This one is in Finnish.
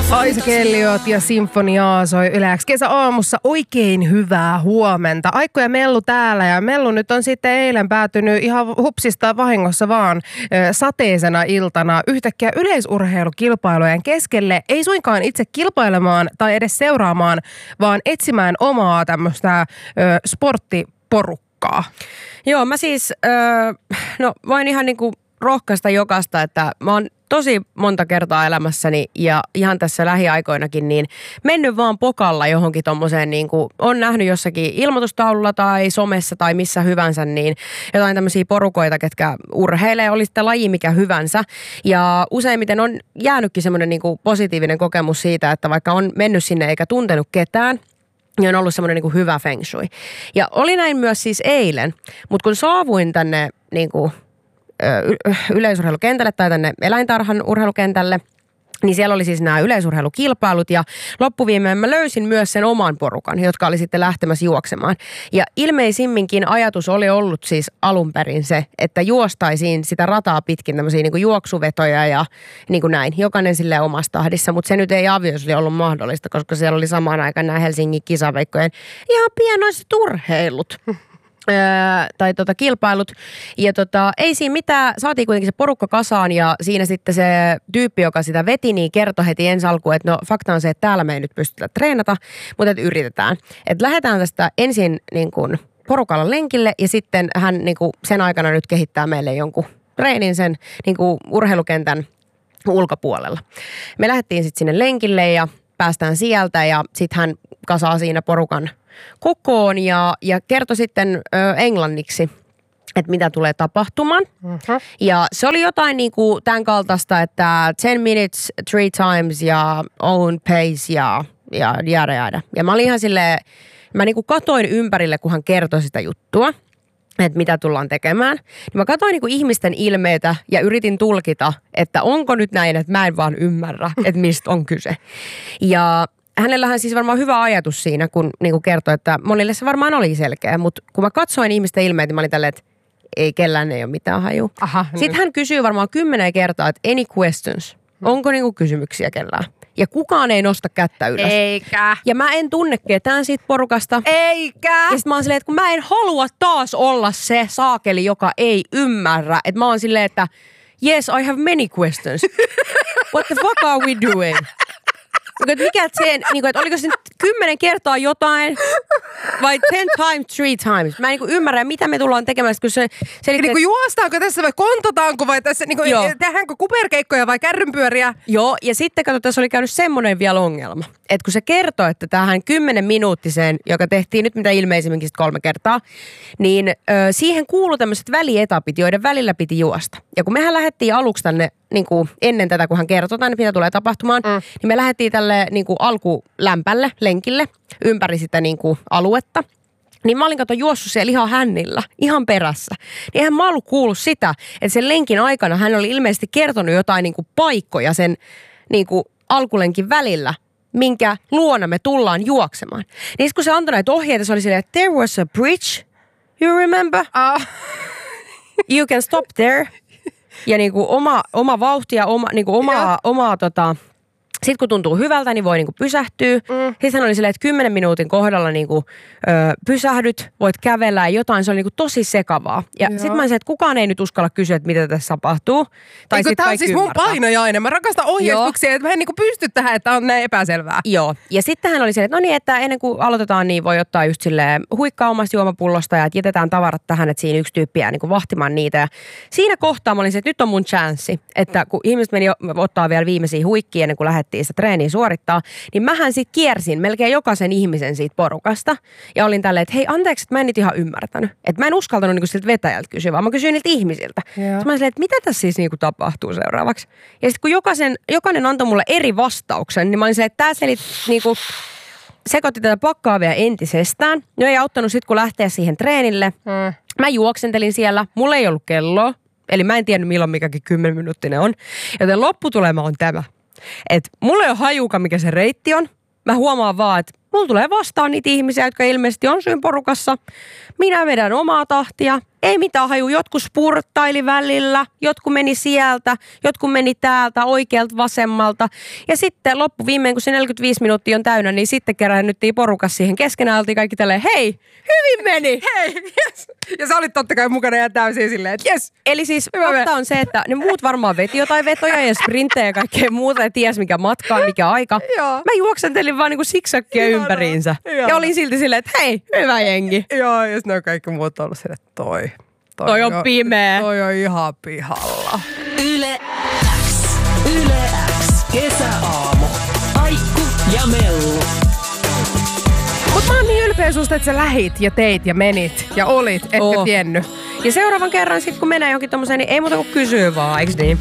Aisa Kelliot ja Sinfonia soi Yle X kesäaamussa. Oikein hyvää huomenta. Aikko ja Mellu täällä, ja Mellu nyt on sitten eilen päätynyt ihan hupsista vahingossa vaan sateisena iltana yhtäkkiä yleisurheilukilpailujen keskelle. Ei suinkaan itse kilpailemaan tai edes seuraamaan, vaan etsimään omaa tämmöistä sporttiporukkaa. Joo, mä siis voin ihan niinku rohkaista jokaista, että mä oon tosi monta kertaa elämässäni ja ihan tässä lähiaikoinakin niin mennyt vaan pokalla johonkin tommoseen, niin kuin on nähnyt jossakin ilmoitustaululla tai somessa tai missä hyvänsä, niin jotain tämmöisiä porukoita, ketkä urheilee, oli sitten laji mikä hyvänsä. Ja useimmiten on jäänytkin semmoinen niin kuin positiivinen kokemus siitä, että vaikka on mennyt sinne eikä tuntenut ketään, niin on ollut semmoinen niin kuin hyvä feng shui. Ja oli näin myös siis eilen, mutta kun saavuin tänne niin kuin yleisurheilukentälle tai tänne eläintarhan urheilukentälle, niin siellä oli siis nämä yleisurheilukilpailut ja loppuviimeen mä löysin myös sen oman porukan, jotka oli sitten lähtemässä juoksemaan. Ja ilmeisimminkin ajatus oli ollut siis alun perin se, että juostaisiin sitä rataa pitkin tämmöisiä niin kuin juoksuvetoja ja niin kuin näin, jokainen silleen omassa tahdissa, mutta se nyt ei avioisille ollut mahdollista, koska siellä oli samaan aikaan nämä Helsingin kisaveikkojen ihan pienoiset urheilut. Tai kilpailut. Ja ei siinä mitään, saatiin kuitenkin se porukka kasaan ja siinä sitten se tyyppi, joka sitä veti, niin kertoi heti ensi alkuun, että no fakta on se, että täällä me ei nyt pystytä treenata, mutta että yritetään. Että lähdetään tästä ensin niin kuin porukalla lenkille ja sitten hän niin kuin sen aikana nyt kehittää meille jonkun treenin sen niin kuin urheilukentän ulkopuolella. Me lähdettiin sitten sinne lenkille ja päästään sieltä ja sitten hän kasaa siinä porukan kokoon ja kertoi sitten englanniksi, että mitä tulee tapahtumaan. Ja se oli jotain niin kuin tämän kaltaista, että 10 minutes, 3 times ja own pace ja jäädä. Ja mä olin ihan silleen, mä niin kuin katoin ympärille, kun hän kertoi sitä juttua, että mitä tullaan tekemään. Niin mä katsoin niin kuin ihmisten ilmeitä ja yritin tulkita, että onko nyt näin, että mä en vaan ymmärrä, että mistä on kyse. Ja hänellähän siis varmaan hyvä ajatus siinä, kun niin kuin kertoi, että monille se varmaan oli selkeä, mutta kun mä katsoin ihmisten ilmeitä, mä olin tälleen, että ei kellään ei ole mitään hajua. Sitten hän kysyy varmaan 10 kertaa, että any questions? Onko niin kuin kysymyksiä kellään? Ja kukaan ei nosta kättä ylös. Eikä. Ja mä en tunne ketään siitä porukasta. Eikä. Ja sit mä oon silleen, että kun mä en halua taas olla se saakeli, joka ei ymmärrä. Että mä oon silleen, että yes, I have many questions. What the fuck are we doing? Mikä sen, niin kuin, että oliko se nyt 10 kertaa jotain vai 10 times, 3 times? Mä en niin ymmärrä, mitä me tullaan tekemään. Kun se niin kuin juostaanko tässä vai kontotaanko vai tässä, niin kuin, tehdäänkö kuperkeikkoja vai kärrynpyöriä? Joo, ja sitten kato, tässä oli käynyt semmoinen vielä ongelma. Että kun se kertoi, että tähän 10-minuuttiseen, joka tehtiin nyt mitä ilmeisimminkin 3 kertaa, niin siihen kuului tämmöiset välietapit, joiden välillä piti juosta. Ja kun mehän lähdettiin aluksi tänne niin kuin ennen tätä, kun hän kertoi tänne, mitä tulee tapahtumaan, niin me lähdettiin tälle niin kuin alkulämpälle, lenkille, ympäri sitä niin kuin aluetta. Niin mä olin juossut siellä ihan hännillä, ihan perässä. Niin eihän mä ollut kuullut sitä, että sen lenkin aikana hän oli ilmeisesti kertonut jotain niin kuin paikkoja sen niin kuin alkulenkin välillä, minkä luona me tullaan juoksemaan. Niin kun se antoi näitä ohjeita, se oli silleen, että there was a bridge, you remember? You can stop there. Ja niinku oma vauhti ja sitten kun tuntuu hyvältä, niin voi niinku pysähtyä. Sitten hän oli silleen, että 10 minuutin kohdalla niinku, pysähdyt, voit kävellä ja jotain. Se oli niinku tosi sekavaa. Ja sitten mä sanoin, että kukaan ei nyt uskalla kysyä, että mitä tässä tapahtuu. Tai tämä on siis mun painojainen. Mä rakastan ohjeistuksia, että mä en niinku pysty tähän, että on näin epäselvää. Joo. Ja sitten hän oli silleen, että no niin, että ennen kuin aloitetaan, niin voi ottaa just silleen huikkaa omasta juomapullosta ja jätetään tavarat tähän, että siinä yksi tyyppi jää niinku vahtimaan niitä. Ja siinä kohtaa mä olin se, että nyt on mun chanssi, että kun ihmiset meni ottaa vielä viimeisiä huikkia ennen kuin lähdettiin sitä treeniä suorittaa, niin mähän sit kiersin melkein jokaisen ihmisen siitä porukasta ja olin tälleen, että hei anteeksi, että mä en nyt ihan ymmärtänyt. Että mä en uskaltanut niinku siltä vetäjältä kysyä, vaan mä kysyin niiltä ihmisiltä. Sitten mä olin silleen, että mitä tässä siis niinku tapahtuu seuraavaksi. Ja sitten kun jokainen antoi mulle eri vastauksen, niin mä olin silleen, että tää niinku sekoitti tätä pakkaa vielä entisestään. No ei auttanut sit kun lähteä siihen treenille. Mä juoksentelin siellä, mulla ei ollut kelloa. Eli mä en tiennyt milloin mikäkin 10-minuuttinen on. Joten lopputulema on tämä. Että mulla ei ole hajuka, mikä se reitti on. Mä huomaan vaan, että mulla tulee vastaan niitä ihmisiä, jotka ilmeisesti on syyn porukassa. Minä vedän omaa tahtia. Ei mitään haju. Jotkut spurttaili välillä, jotkut meni sieltä, jotkut meni täältä, oikealta, vasemmalta. Ja sitten loppuviimein, kun se 45 minuuttia on täynnä, niin sitten keräännyttiin porukas siihen keskenään. Oltiin kaikki tälleen, hei, hyvin meni. Hei, yes. Ja sä olit totta kai mukana ja täysin silleen, että yes. Eli siis fakta on se, että ne muut varmaan veti jotain vetoja ja sprinttejä ja kaikkea muuta ja ties mikä matka on, mikä aika. Mä juoksentelin vaan niinku siksakkia ympäriinsä. Ja olin silti silleen, että hei, hyvä jengi. Joo, ja sitten kaikki muut on ollut silleen, että toi on pimeä. Toi on ihan pihalla. Yle X. Yle X. Kesäaamu. Aikku ja Mellu. Mut mä oon niin ylpeä susta, että sä lähit ja teit ja menit ja olit, etkä tiennyt. Ja seuraavan kerran sit kun menee johonkin tommoseen, niin ei muuta kuin kysyy vaan, eiks niin?